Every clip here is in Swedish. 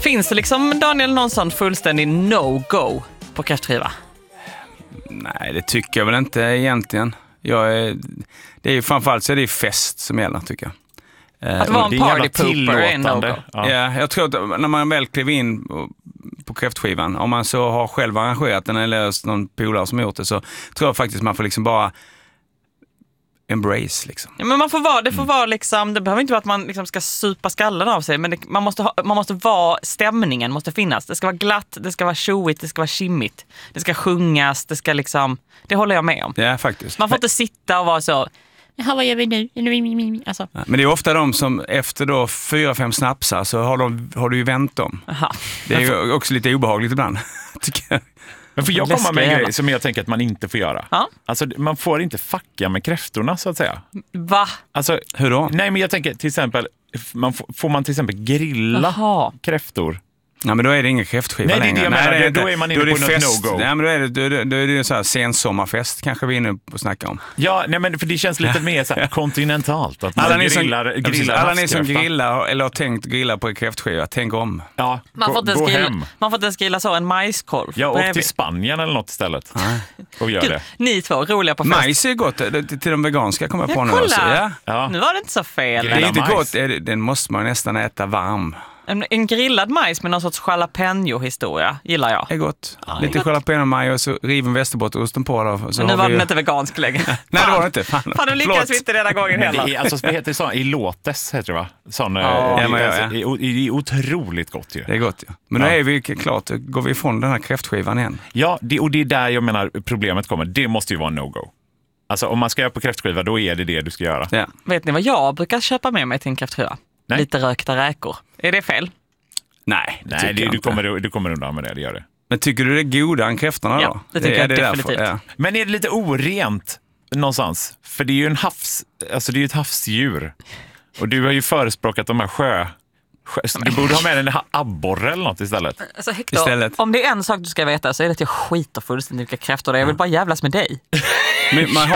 Finns det liksom, Daniel, någon sån fullständig no-go på kräftskiva? Nej, det tycker jag väl inte egentligen. Det är ju framförallt så är det fest som gäller, tycker jag. Att vara en partypooper är en no-go. Ja, jag tror att när man väl kliver in på kräftskivan, om man så har själv arrangerat den eller någon polare som har gjort det, så tror jag faktiskt man får liksom bara embrace liksom. Ja, men det får vara liksom, det behöver inte vara att man liksom ska supa skallen av sig, men man måste vara, stämningen måste finnas. Det ska vara glatt, det ska vara tjoigt, det ska vara kimmigt. Det ska sjungas, det ska liksom, det håller jag med om. Ja, faktiskt. Man får inte sitta och vara så, jaha, vad gör vi nu? Alltså. Men det är ofta de som efter då 4-5 snapsar så har du ju vänt dem. Aha. Det är ju också lite obehagligt ibland, tycker jag. Men får jag komma med en grej som jag tänker att man inte får göra? Ja? Alltså, man får inte fucka med kräftorna, så att säga. Va? Alltså, hur då? Nej, men jag tänker till exempel, får man till exempel grilla kräftor? Ja, men då är det ingen kräftskiva längre. Nej, det är det jag menar. Då är man inne på något no-go. Nej, men då är det så här sensommarfest kanske vi är inne på att snacka om. Ja, nej, men för det känns lite mer så här kontinentalt. Att alla ni som grillar eller har tänkt grilla på en kräftskiva, tänk om. Ja, man får inte grilla så en majskorv. Ja, åk till Spanien eller något istället. Och gör det. Ni två roliga på fest. Majs är gott, till de veganska kommer jag på nu. Ja. Nu var det inte så fel. Det är inte gott, den måste man nästan äta varm. En grillad majs med någon sorts jalapeno-historia gillar jag. Det är gott. Lite jalapeno-maj och så riven västerbotteosten på då. Men nu var den inte vegansk längre. Nej, det var det inte. Fan, du lyckas inte den gången heller. Det är, alltså, vad heter det så? Elotes heter det, va? Sån, det är otroligt gott ju. Det är gott, ja. Men nu är vi klart, går vi ifrån den här kräftskivan igen. Ja, och det är där jag menar problemet kommer. Det måste ju vara en no-go. Alltså om man ska göra på kräftskiva, då är det du ska göra. Ja. Vet ni vad jag brukar köpa med mig till en kräftskiva? Nej. Lite rökta räkor. Är det fel? Nej, du kommer undan med det gör det. Men tycker du det är goda än kräftorna då? Ja, det tycker jag definitivt. Därför, ja. Men är det lite orent någonstans? För det är ju det är ju ett havsdjur. Och du har ju förespråkat de här du borde ha med en abborre eller något istället. Alltså, Hector, om det är en sak du ska veta så är det att jag skiter fullständigt vilka kräftor det är. Jag vill bara jävlas med dig. Men man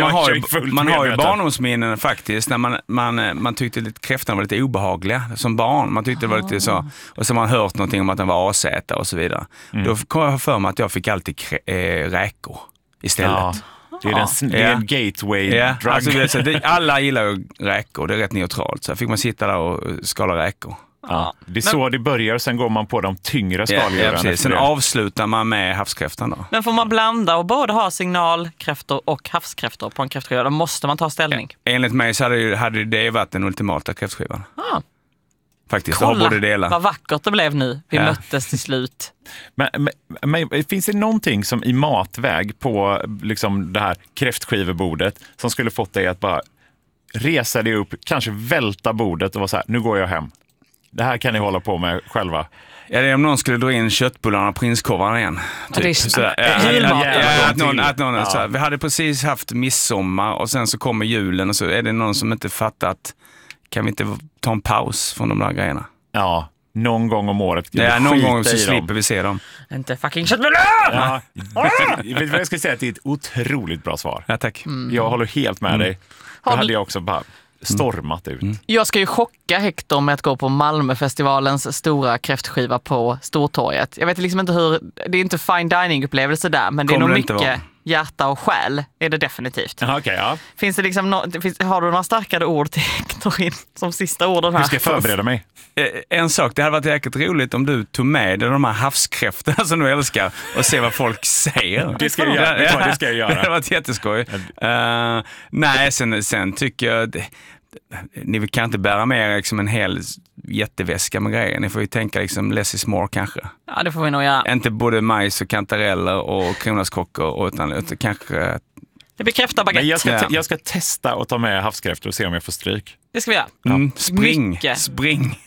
har ju barndomsminnen faktiskt när man tyckte att kräftorna var lite obehagliga som barn. Man tyckte det var lite så, och så har man hört någonting om att den var asäta och så vidare. Då kom jag för mig att jag fick alltid räkor istället. Ja. Det är en gateway-drug. Alltså, alla gillar ju räkor, det är rätt neutralt. Så fick man sitta där och skala räkor. Ja, det är så det börjar och sen går man på de tyngre skaldjuren. Ja, sen avslutar man med havskräftan då. Men får man blanda och både ha signalkräftor och havskräftor på en kräftskiva, då måste man ta ställning. Enligt mig så hade det varit den ultimata kräftskivan. Faktiskt, kolla borde dela. Vad vackert det blev nu. Vi möttes till slut. Men finns det någonting som i matväg på liksom det här kräftskivebordet som skulle fått dig att bara resa dig upp, kanske välta bordet och vara så här, nu går jag hem. Det här kan ni hålla på med själva. Ja, det är om någon skulle dra in köttbullarna och prinskorvarna igen. Vi hade precis haft midsommar och sen så kommer julen och så är det någon som inte fattar att kan vi inte ta en paus från de där grejerna? Ja, någon gång om året. Ja, någon gång så slipper vi se dem. Inte fucking köttbullar! Ja. Vet vad jag ska säga att det är ett otroligt bra svar. Ja, tack. Jag håller helt med dig. Då hade jag också bara stormat ut. Jag ska ju chocka Hector med att gå på Malmöfestivalens stora kräftskiva på Stortorget. Jag vet liksom inte hur, det är inte fine dining-upplevelse där, men det är nog mycket hjärta och själ är det definitivt. Okay, ja. Finns det liksom har du några starkare ord till Hector som sista orden här? Hur ska jag förbereda mig? En sak, det hade varit jäkligt roligt om du tog med dig de här havskräftorna som du älskar och se vad folk säger. Det ska jag göra. Det ska jag göra. Det hade varit jätteskoj. Nej, sen tycker jag ni kan inte bära med er liksom en hel jätteväska med grejer. Ni får ju tänka liksom less is more kanske. Ja, det får vi nog göra. Inte både majs och kantareller och kronärtskockor utan kanske... Det bekräftar baguette. Jag ska testa att ta med havskräftor och se om jag får stryk. Det ska vi göra. Spring.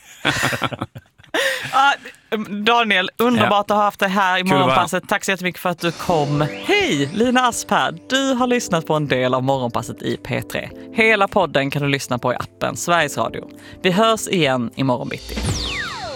Daniel, underbart att ha haft dig här i Morgonpasset. Tack så jättemycket för att du kom. Hej, Lina Asp här. Du har lyssnat på en del av Morgonpasset i P3. Hela podden kan du lyssna på i appen Sveriges Radio. Vi hörs igen i morgon bitti.